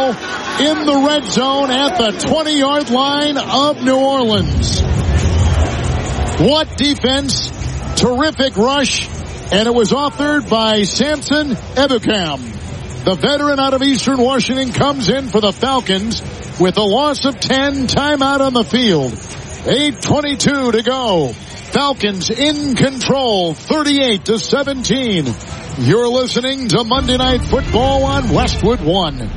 ball in the red zone at the 20-yard line of New Orleans. What defense, terrific rush, and it was authored by Samson Ebukam. The veteran out of Eastern Washington comes in for the Falcons with a loss of 10, timeout on the field. 8:22 to go. Falcons in control, 38-17. You're listening to Monday Night Football on Westwood One.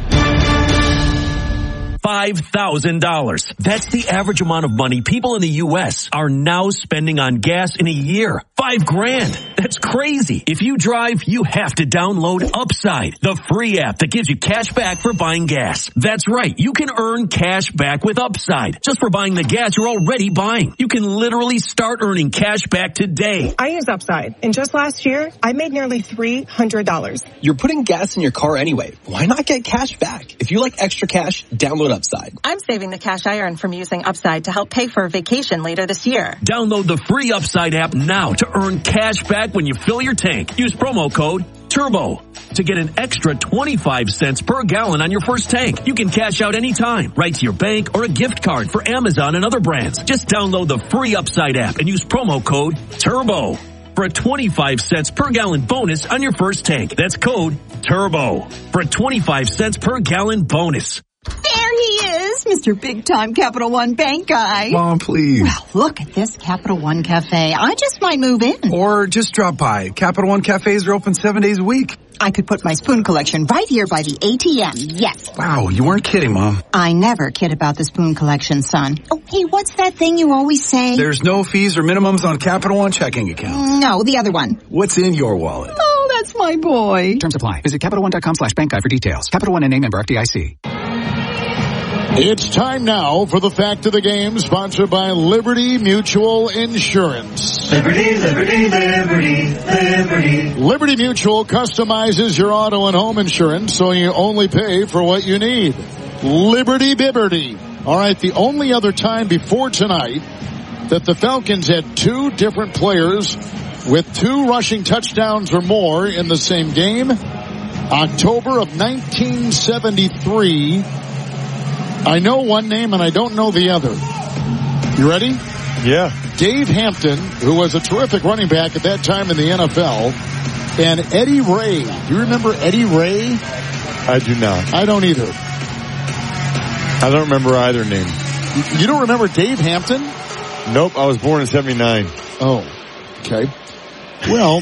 $5,000. That's the average amount of money people in the U.S. are now spending on gas in a year. $5,000. That's crazy. If you drive, you have to download Upside, the free app that gives you cash back for buying gas. That's right. You can earn cash back with Upside just for buying the gas you're already buying. You can literally start earning cash back today. I use Upside, and just last year, I made nearly $300. You're putting gas in your car anyway. Why not get cash back? If you like extra cash, download Upside. I'm saving the cash I earn from using Upside to help pay for a vacation later this year. Download the free Upside app now to earn cash back when you fill your tank. Use promo code TURBO to get an extra 25 cents per gallon on your first tank. You can cash out anytime, right to your bank or a gift card for Amazon and other brands. Just download the free Upside app and use promo code TURBO for a 25 cents per gallon bonus on your first tank. That's code TURBO for a 25 cents per gallon bonus. There he is, Mr. Big Time Capital One Bank guy. Mom, please. Well, look at this Capital One Cafe. I just might move in. Or just drop by. Capital One cafes are open 7 days a week. I could put my spoon collection right here by the ATM. Yes. Wow, you weren't kidding, Mom. I never kid about the spoon collection, son. Oh, hey, what's that thing you always say? There's no fees or minimums on Capital One checking accounts. No, the other one. What's in your wallet? Oh, that's my boy. Terms apply. Visit CapitalOne.com/bank guide for details. Capital One and member FDIC. It's time now for the Fact of the Game, sponsored by Liberty Mutual Insurance. Liberty, liberty, liberty, liberty. Liberty Mutual customizes your auto and home insurance so you only pay for what you need. Liberty Bibberty. All right, the only other time before tonight that the Falcons had two different players with 2 rushing touchdowns or more in the same game, October of 1973. I know one name and I don't know the other. You ready? Yeah. Dave Hampton, who was a terrific running back at that time in the NFL, and Eddie Ray. Do you remember Eddie Ray? I do not. I don't either. I don't remember either name. You don't remember Dave Hampton? Nope, I was born in 79. Oh, okay. Well,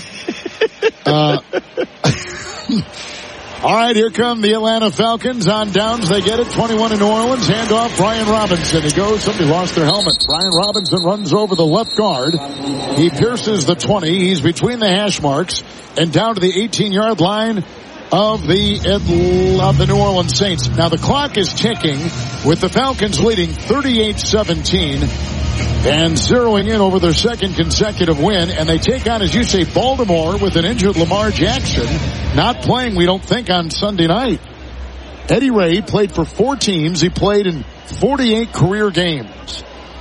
all right, here come the Atlanta Falcons on downs. They get it, 21 in New Orleans. Hand off Brian Robinson. He goes. Somebody lost their helmet. Brian Robinson runs over the left guard. He pierces the 20. He's between the hash marks and down to the 18-yard line of the New Orleans Saints. Now the clock is ticking with the Falcons leading 38-17 and zeroing in over their second consecutive win. And they take on, as you say, Baltimore with an injured Lamar Jackson. Not playing, we don't think, on Sunday night. Eddie Ray played for 4 teams. He played in 48 career games.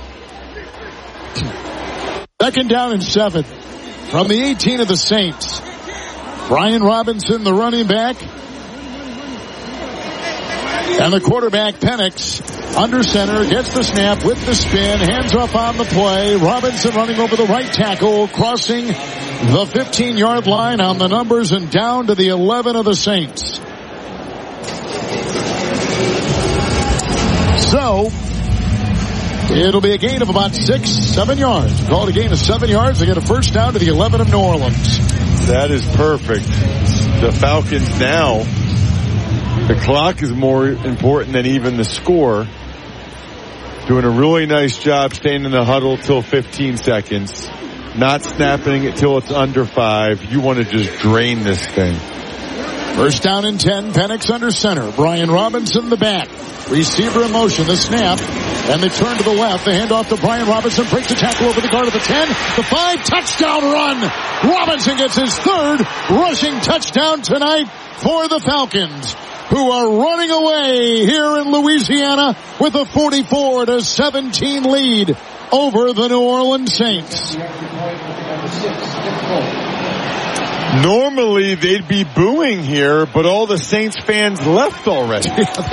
Second down and 7 from the 18 of the Saints. Brian Robinson, the running back. And the quarterback, Penix, under center, gets the snap with the spin, hands off on the play. Robinson running over the right tackle, crossing the 15-yard line on the numbers and down to the 11 of the Saints. So, it'll be a gain of about 6-7 yards. We call it a gain of 7 yards. They get a first down to the 11 of New Orleans. That is perfect. The Falcons now, the clock is more important than even the score. Doing a really nice job staying in the huddle till 15 seconds. Not snapping it till it's under 5. You want to just drain this thing. First down and 10. Penix under center. Brian Robinson the back. Receiver in motion. The snap. And they turn to the left. The handoff to Brian Robinson. Breaks the tackle over the guard of the 10. The 5. Touchdown run. Robinson gets his 3rd rushing touchdown tonight for the Falcons, who are running away here in Louisiana with a 44-17 lead over the New Orleans Saints. Normally they'd be booing here, but all the Saints fans left already.